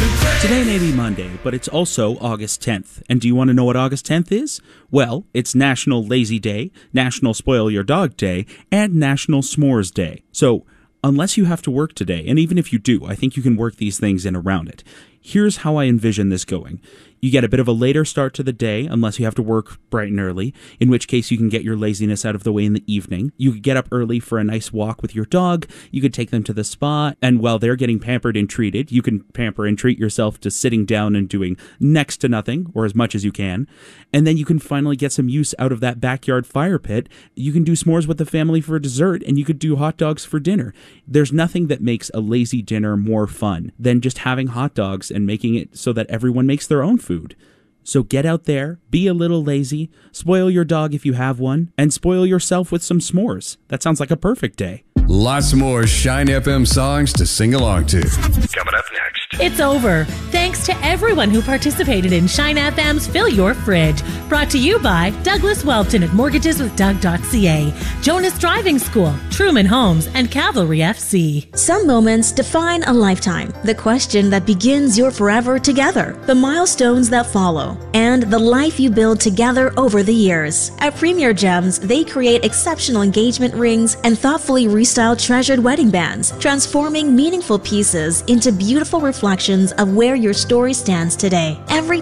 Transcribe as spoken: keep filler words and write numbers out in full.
Today may be Monday, but it's also August tenth. And do you want to know what August tenth is? Well, it's National Lazy Day, National Spoil Your Dog Day, and National S'mores Day. So, unless you have to work today, and even if you do, I think you can work these things in around it. Here's how I envision this going. You get a bit of a later start to the day, unless you have to work bright and early, in which case you can get your laziness out of the way in the evening. You could get up early for a nice walk with your dog. You could take them to the spa, and while they're getting pampered and treated, you can pamper and treat yourself to sitting down and doing next to nothing, or as much as you can. And then you can finally get some use out of that backyard fire pit. You can do s'mores with the family for dessert, and you could do hot dogs for dinner. There's nothing that makes a lazy dinner more fun than just having hot dogs and making it so that everyone makes their own food. So get out there, be a little lazy, spoil your dog if you have one, and spoil yourself with some s'mores. That sounds like a perfect day. Lots more Shine F M songs to sing along to. Coming up next. It's over. Thanks to everyone who participated in Shine F M's Fill Your Fridge. Brought to you by Douglas Welpton at mortgages with doug dot c a, Jonas Driving School, Truman Homes, and Cavalry F C. Some moments define a lifetime. The question that begins your forever together. The milestones that follow. And the life you build together over the years. At Premier Gems, they create exceptional engagement rings and thoughtfully restyle treasured wedding bands, transforming meaningful pieces into beautiful reflections of where your story stands today. Every